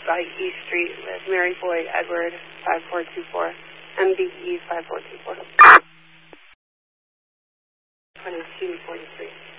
by East Street with Mary Boyd Edward 5424, MBE 5424. 2243.